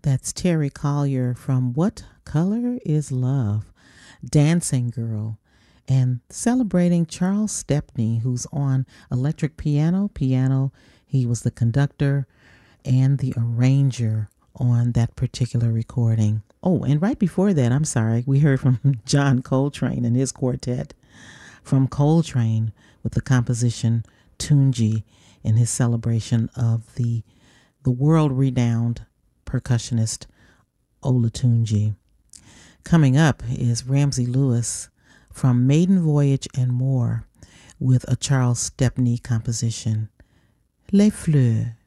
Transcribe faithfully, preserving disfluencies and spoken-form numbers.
That's Terry Collier from What Color is Love? Dancing Girl. And celebrating Charles Stepney, who's on electric piano. Piano, he was the conductor and the arranger on that particular recording. Oh, and right before that, I'm sorry, we heard from John Coltrane and his quartet from Coltrane with the composition Tunji in his celebration of the the world-renowned percussionist Olatunji. Coming up is Ramsey Lewis from Maiden Voyage and More with a Charles Stepney composition, Les Fleurs.